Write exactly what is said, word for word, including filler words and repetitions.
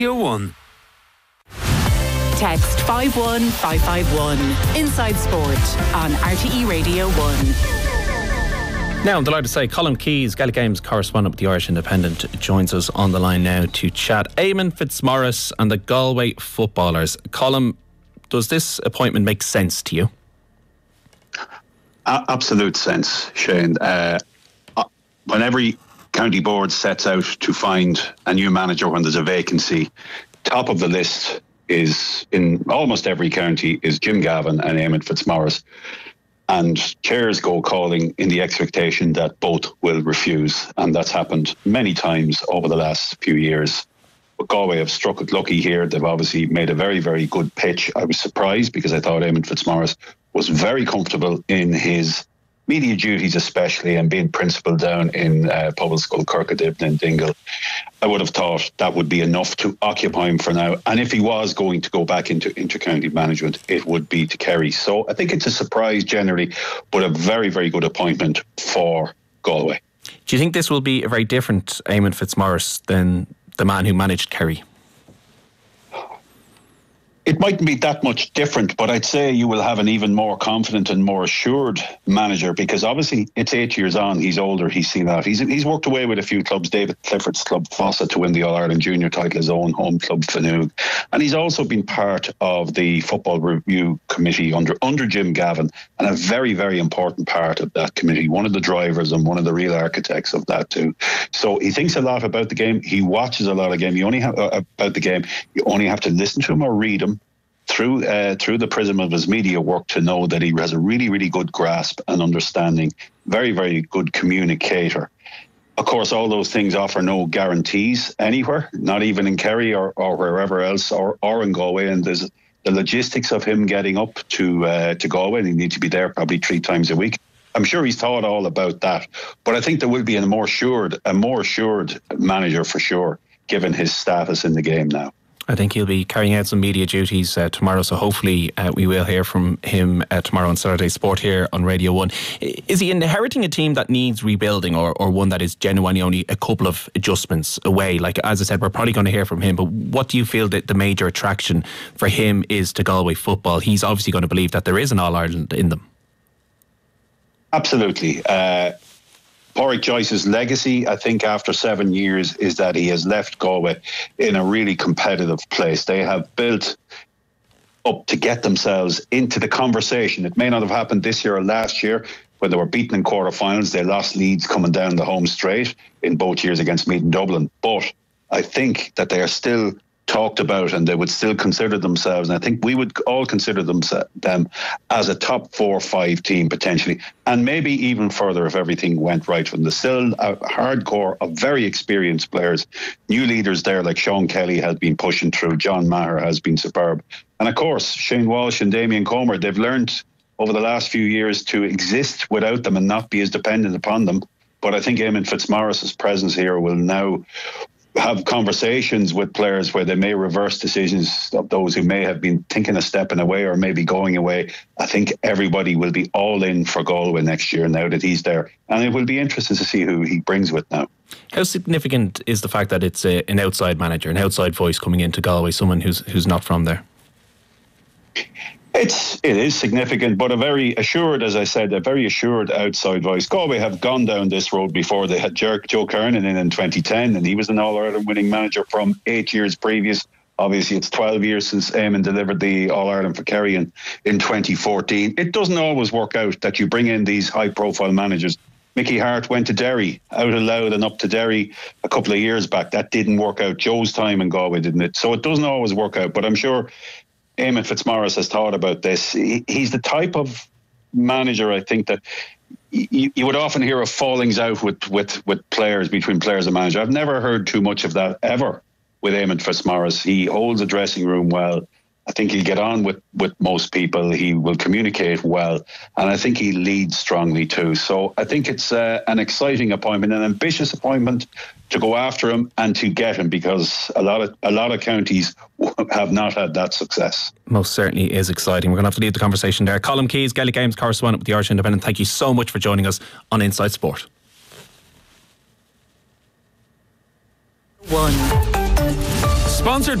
You won. Text five one five five one. Inside Sport on R T E Radio one. Now, I'm delighted to say Colm Keys, Gaelic Games correspondent with the Irish Independent, joins us on the line now to chat Eamon Fitzmaurice and the Galway footballers. Colm, does this appointment make sense to you? A- absolute sense, Shane. Uh, when every county board sets out to find a new manager when there's a vacancy, top of the list is, in almost every county, is Jim Gavin and Eamon Fitzmaurice. And chairs go calling in the expectation that both will refuse. And that's happened many times over the last few years. But Galway have struck it lucky here. They've obviously made a very, very good pitch. I was surprised because I thought Eamon Fitzmaurice was very comfortable in his media duties, especially, and being principal down in uh, Pobbleskull, Kirkadibna and Dingle. I would have thought that would be enough to occupy him for now. And if he was going to go back into inter-county management, it would be to Kerry. So I think it's a surprise generally, but a very, very good appointment for Galway. Do you think this will be a very different Eamon Fitzmaurice than the man who managed Kerry? It mightn't be that much different, but I'd say you will have an even more confident and more assured manager, because obviously it's eight years on. He's older. He's seen that. He's he's worked away with a few clubs. David Clifford's club, Fossa, to win the All-Ireland Junior title, his own home club, Fanug. And he's also been part of the Football Review Committee under, under Jim Gavin, and a very, very important part of that committee. One of the drivers and one of the real architects of that too. So he thinks a lot about the game. He watches a lot of game. You only have uh, about the game. You only have to listen to him or read him through uh, through the prism of his media work to know that he has a really, really good grasp and understanding, very, very good communicator. Of course, all those things offer no guarantees anywhere, not even in Kerry or, or wherever else, or, or in Galway. And there's the logistics of him getting up to uh, to Galway, and he needs to be there probably three times a week. I'm sure he's thought all about that. But I think there will be a more assured, a more assured manager for sure, given his status in the game now. I think he'll be carrying out some media duties uh, tomorrow, so hopefully uh, we will hear from him uh, tomorrow on Saturday Sport here on Radio one. Is he inheriting a team that needs rebuilding, or, or one that is genuinely only a couple of adjustments away? Like, as I said, we're probably going to hear from him, but what do you feel that the major attraction for him is to Galway football? He's obviously going to believe that there is an All-Ireland in them. Absolutely. Uh Pádraig Joyce's legacy, I think, after seven years is that he has left Galway in a really competitive place. They have built up to get themselves into the conversation. It may not have happened this year or last year when they were beaten in quarterfinals. They lost leads coming down the home straight in both years against Meath and Dublin. But I think that they are still talked about, and they would still consider themselves, and I think we would all consider them, them as a top four or five team potentially, and maybe even further if everything went right. From the still a hardcore of very experienced players, new leaders there like Sean Kelly has been pushing through, John Maher has been superb, and of course Shane Walsh and Damien Comer, they've learned over the last few years to exist without them and not be as dependent upon them. But I think Eamon Fitzmaurice's presence here will now have conversations with players where they may reverse decisions of those who may have been thinking of stepping away or maybe going away. I think everybody will be all in for Galway next year now that he's there, and it will be interesting to see who he brings with now. How significant is the fact that it's a, an outside manager, an outside voice coming into Galway, someone who's who's not from there? It's it is significant, but a very assured, as I said, a very assured outside voice. Galway have gone down this road before. They had Joe Kernan in in twenty ten, and he was an All-Ireland winning manager from eight years previous. Obviously, it's twelve years since Eamon delivered the All-Ireland for Kerry in, in twenty fourteen. It doesn't always work out that you bring in these high-profile managers. Mickey Hart went to Derry, out of Louth and up to Derry a couple of years back. That didn't work out. Joe's time in Galway, didn't it? So it doesn't always work out, but I'm sure Eamon Fitzmaurice has thought about this. He, he's the type of manager, I think, that you, you would often hear of fallings out with, with, with players, between players and manager. I've never heard too much of that ever with Eamon Fitzmaurice. He holds a dressing room well. I think he'll get on with, with most people. He will communicate well. And I think he leads strongly too. So I think it's uh, an exciting appointment, an ambitious appointment to go after him and to get him, because a lot of a lot of counties have not had that success. Most certainly is exciting. We're going to have to leave the conversation there. Colm Keys, Gaelic Games correspondent with the Irish Independent, thank you so much for joining us on Inside Sport. One. Sponsored